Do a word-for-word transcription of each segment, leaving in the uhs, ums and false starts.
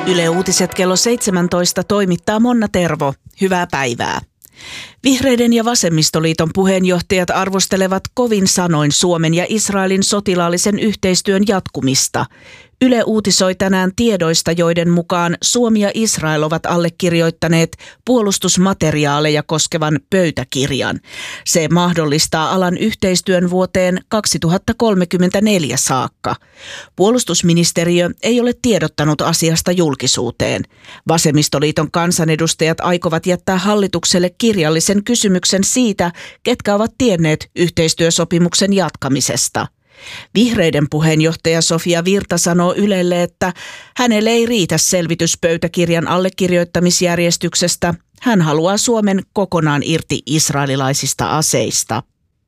Yle Uutiset kello seitsemäntoista toimittaa Monna Tervo. Hyvää päivää. Vihreiden ja Vasemmistoliiton puheenjohtajat arvostelevat kovin sanoin Suomen ja Israelin sotilaallisen yhteistyön jatkumista. Yle uutisoi tänään tiedoista, joiden mukaan Suomi ja Israel ovat allekirjoittaneet puolustusmateriaaleja koskevan pöytäkirjan. Se mahdollistaa alan yhteistyön vuoteen kaksituhattakolmekymmentäneljä saakka. Puolustusministeriö ei ole tiedottanut asiasta julkisuuteen. Vasemmistoliiton kansanedustajat aikovat jättää hallitukselle kirjallisen kysymyksen siitä, ketkä ovat tienneet yhteistyösopimuksen jatkamisesta. Vihreiden puheenjohtaja Sofia Virta sanoo Ylelle, että hänelle ei riitä selvitys pöytäkirjan allekirjoittamisjärjestyksestä. Hän haluaa Suomen kokonaan irti israelilaisista aseista.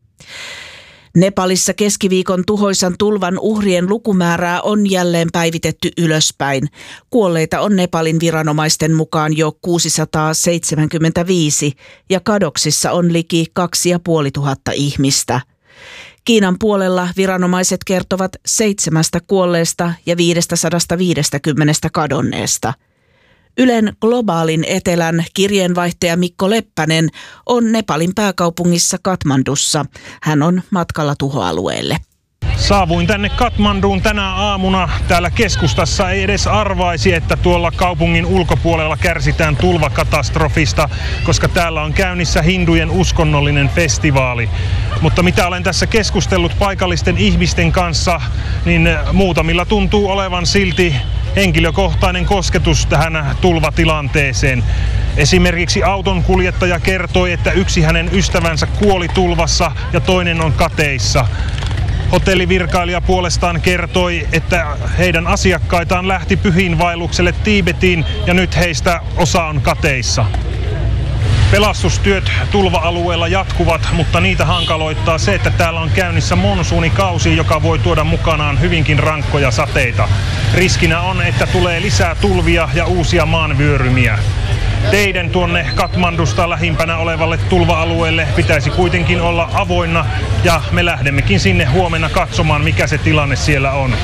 Nepalissa keskiviikon tuhoisan tulvan uhrien lukumäärää on jälleen päivitetty ylöspäin. Kuolleita on Nepalin viranomaisten mukaan jo kuusisataaseitsemänkymmentäviisi ja kadoksissa on liki kaksituhattaviisisataa ihmistä. Kiinan puolella viranomaiset kertovat seitsemästä kuolleesta ja viisisataaviisikymmentä kadonneesta. Ylen globaalin etelän kirjeenvaihtaja Mikko Leppänen on Nepalin pääkaupungissa Katmandussa. Hän on matkalla tuhoalueelle. Saavuin tänne Katmanduun tänä aamuna. Täällä keskustassa ei edes arvaisi, että tuolla kaupungin ulkopuolella kärsitään tulvakatastrofista, koska täällä on käynnissä hindujen uskonnollinen festivaali. Mutta mitä olen tässä keskustellut paikallisten ihmisten kanssa, niin muutamilla tuntuu olevan silti henkilökohtainen kosketus tähän tulvatilanteeseen. Esimerkiksi auton kuljettaja kertoi, että yksi hänen ystävänsä kuoli tulvassa ja toinen on kateissa. Hotellivirkailija puolestaan kertoi, että heidän asiakkaitaan lähti pyhiinvaellukselle Tiibetiin ja nyt heistä osa on kateissa. Pelastustyöt tulva-alueella jatkuvat, mutta niitä hankaloittaa se, että täällä on käynnissä monsuunikausi, joka voi tuoda mukanaan hyvinkin rankkoja sateita. Riskinä on, että tulee lisää tulvia ja uusia maanvyörymiä. Teiden tuonne Katmandusta lähimpänä olevalle tulva-alueelle pitäisi kuitenkin olla avoinna ja me lähdemmekin sinne huomenna katsomaan, mikä se tilanne siellä on.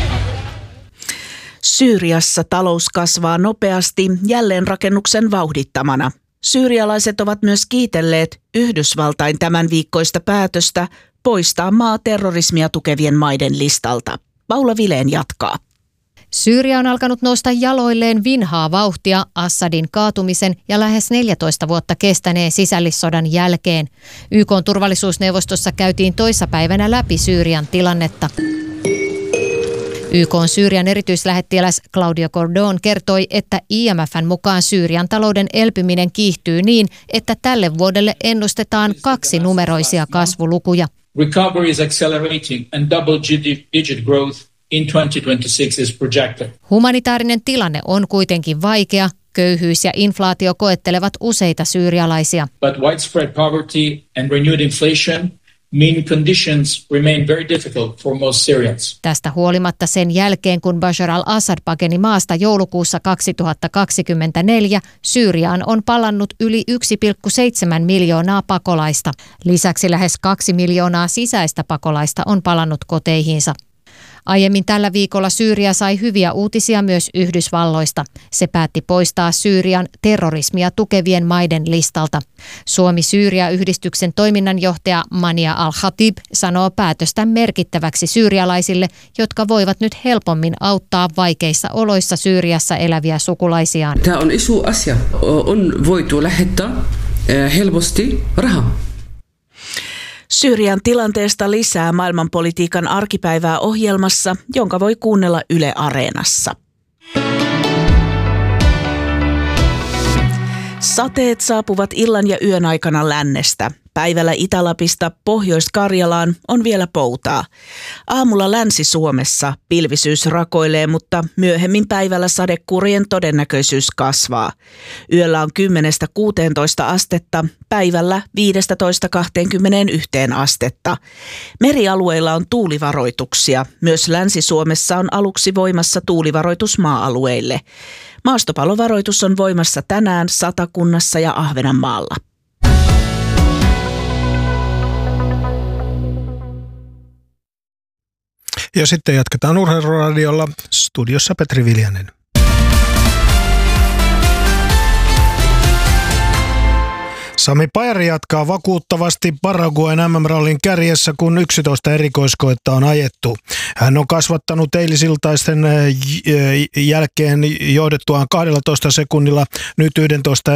Syyriassa talous kasvaa nopeasti jälleenrakennuksen vauhdittamana. Syyrialaiset ovat myös kiitelleet Yhdysvaltain tämän viikkoista päätöstä poistaa maa terrorismia tukevien maiden listalta. Paula Vileen jatkaa. Syyria on alkanut nousta jaloilleen vinhaa vauhtia Assadin kaatumisen ja lähes neljätoista vuotta kestäneen sisällissodan jälkeen. Y K:n turvallisuusneuvostossa käytiin toissapäivänä läpi Syyrian tilannetta. Y K:n Syyrian erityislähettiläs Claudio Cordon kertoi, että I M F:n mukaan Syyrian talouden elpyminen kiihtyy niin, että tälle vuodelle ennustetaan kaksinumeroisia kasvulukuja. Recovery is accelerating and double-digit growth in twenty twenty-six is projected. Humanitaarinen tilanne on kuitenkin vaikea. Köyhyys ja inflaatio koettelevat useita syyrialaisia. But widespread poverty and renewed inflation mean conditions remain very difficult for most Syrians. Tästä huolimatta sen jälkeen, kun Bashar al-Assad pakeni maasta joulukuussa kaksituhattakaksikymmentäneljä, Syyriaan on palannut yli yksi pilkku seitsemän miljoonaa pakolaista. Lisäksi lähes kaksi miljoonaa sisäistä pakolaista on palannut koteihinsa. Aiemmin tällä viikolla Syyria sai hyviä uutisia myös Yhdysvalloista. Se päätti poistaa Syyrian terrorismia tukevien maiden listalta. Suomi-Syyria-yhdistyksen toiminnanjohtaja Mania Al-Khatib sanoo päätöstä merkittäväksi syyrialaisille, jotka voivat nyt helpommin auttaa vaikeissa oloissa Syyriassa eläviä sukulaisiaan. Tämä on iso asia. On voitu lähettää helposti rahaa. Syyrian tilanteesta lisää maailmanpolitiikan arkipäivää ohjelmassa, jonka voi kuunnella Yle Areenassa. Sateet saapuvat illan ja yön aikana lännestä. Päivällä Itä-Lapista Pohjois-Karjalaan on vielä poutaa. Aamulla Länsi-Suomessa pilvisyys rakoilee, mutta myöhemmin päivällä sadekuurien todennäköisyys kasvaa. Yöllä on kymmenestä kuuteentoista astetta, päivällä viidestätoista kahteenkymmeneenyhteen astetta. Merialueilla on tuulivaroituksia. Myös Länsi-Suomessa on aluksi voimassa tuulivaroitus maa-alueille. Maastopalovaroitus on voimassa tänään Satakunnassa ja Ahvenanmaalla. Ja sitten jatketaan Urheiluradiolla. Studiossa Petri Viljanen. Sami Pajari jatkaa vakuuttavasti Paraguayn M M-rallin kärjessä, kun yksitoista erikoiskoetta on ajettu. Hän on kasvattanut eilisiltaisten jälkeen johdettuaan kaksitoista sekunnilla. Nyt yksitoista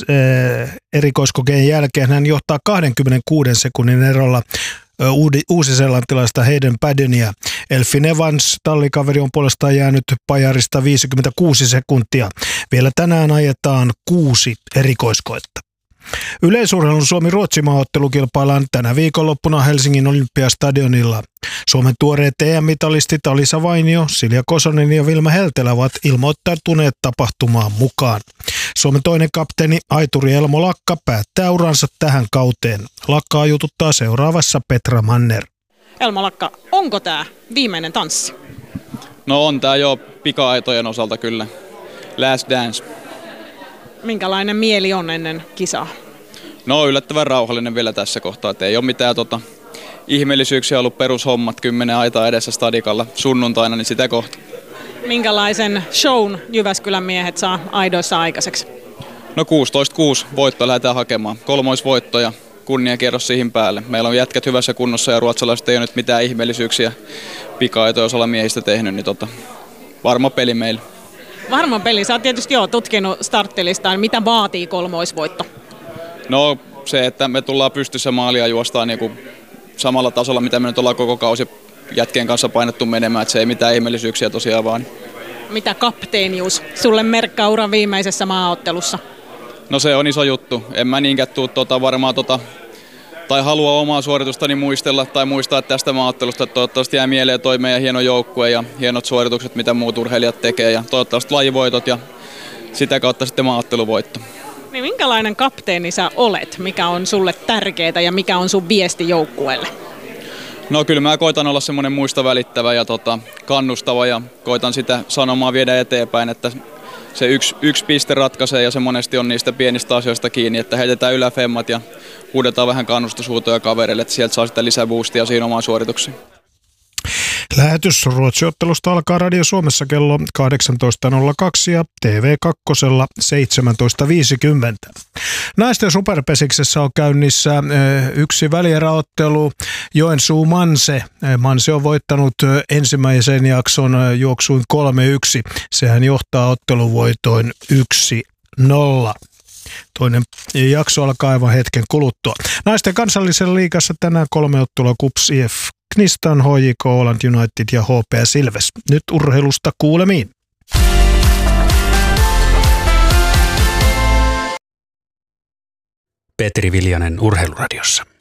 erikoiskokeen jälkeen hän johtaa kaksikymmentäkuuden sekunnin erolla uusiseelantilaista Hayden Paddenia. Elfyn Evans, tallikaveri, on puolestaan jäänyt Pajarista viisikymmentäkuusi sekuntia. Vielä tänään ajetaan kuusi erikoiskoetta. Yleisurheilun Suomi-Ruotsi-maaottelu kilpaillaan tänä viikonloppuna Helsingin Olympiastadionilla. Suomen tuoreet E M-mitalistit Alisa Vainio, Silja Kosonen ja Vilma Heltelä ovat ilmoittautuneet tapahtumaan mukaan. Suomen toinen kapteeni Aituri Elmo Lakka päättää uransa tähän kauteen. Lakkaa jututtaa seuraavassa Petra Manner. Elmo Lakka, onko tämä viimeinen tanssi? No on tämä jo pika-aitojen osalta kyllä. Last dance. Minkälainen mieli on ennen kisaa? No yllättävän rauhallinen vielä tässä kohtaa, että ei ole mitään tota, ihmeellisyyksiä ollut perushommat, kymmenen aitaa edessä stadikalla sunnuntaina, niin sitä kohta. Minkälaisen shown Jyväskylän miehet saa aidoissa aikaiseksi? No kuusitoista kuusi voitto lähdetään hakemaan, kolmoisvoitto ja kunniakierros siihen päälle. Meillä on jätkät hyvässä kunnossa ja ruotsalaiset ei ole nyt mitään ihmeellisyyksiä pika-aitojen osalla miehistä tehnyt, niin tota, varma peli meille. Varma peli. Sä oot tietysti jo tutkinut starttilistaan. Mitä vaatii kolmoisvoitto? No se, että me tullaan pystyssä maalia juostaan niin kuin samalla tasolla, mitä me nyt ollaan koko kausi jätkien kanssa painettu menemään. Että se ei mitään ihmeellisyyksiä tosiaan vaan. Mitä kapteenius sulle merkkaa uran viimeisessä maaottelussa? No se on iso juttu. En mä niinkään tuu tota, varmaan tota, tai halua omaa suoritustani muistella tai muistaa tästä maaottelusta. Toivottavasti jää mieleen toi meidän hieno joukkue ja hienot suoritukset, mitä muut urheilijat tekee. Ja toivottavasti lajivoitot ja sitä kautta sitten maaotteluvoitto. Niin minkälainen kapteeni sä olet? Mikä on sulle tärkeää ja mikä on sun viesti joukkueelle? No kyllä mä koitan olla semmoinen muista välittävä ja tota, kannustava ja koitan sitä sanomaa viedä eteenpäin, että se yksi, yksi piste ratkaisee ja se monesti on niistä pienistä asioista kiinni, että heitetään yläfemmat ja huudetaan vähän kannustushuutoja kavereille, että sieltä saa sitä lisäboostia siihen omaan suoritukseen. Lähetys Ruotsi-ottelusta alkaa Radio Suomessa kello kahdeksantoista nolla kaksi ja T V kaksi seitsemäntoista viisikymmentä. Naisten superpesiksessä on käynnissä yksi välieräottelu. Joensuu Manse. Manse on voittanut ensimmäisen jakson juoksuin kolme yksi. Sehän johtaa otteluvoitoin yksi nolla. Toinen jakso alkaa aivan hetken kuluttua. Naisten kansallisen liigassa tänään kolme ottelua K U P S I F Knistan, H J K Åland United ja H P S Ilves. Nyt urheilusta kuulemiin. Petri Viljanen Urheiluradiossa.